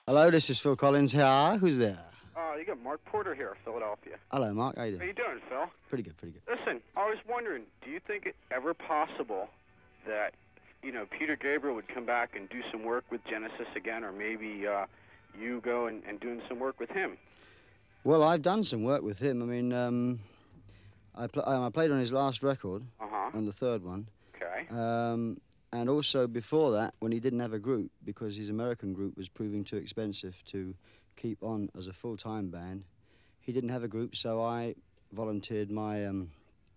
Hello, this is Phil Collins here. Who's there? You got Mark Porter here, Philadelphia. Hello, Mark. How you How doing? you doing, Phil? Pretty good, pretty good. Listen, I was wondering, do you think it ever possible that, Peter Gabriel would come back and do some work with Genesis again, or maybe you go and doing some work with him? Well, I've done some work with him. I mean, I played on his last record, Uh-huh. on the third one. Okay. And also before that, when he didn't have a group, because his American group was proving too expensive to keep on as a full-time band, he didn't have a group, so I volunteered my